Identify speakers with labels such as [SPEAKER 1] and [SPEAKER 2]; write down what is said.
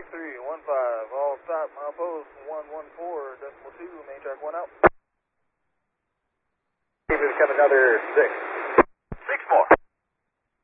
[SPEAKER 1] 6315, all stop, my post 114.2, main track 1 out.
[SPEAKER 2] Keep it, come another 6.